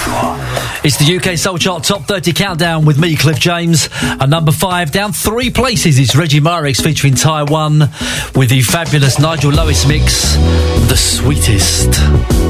It's the UK Soul Chart Top 30 Countdown with me, Cliff James. And number 5, down 3 places, it's Reggie Murrix featuring Taiwan with the fabulous Nigel Lewis mix, The Sweetest.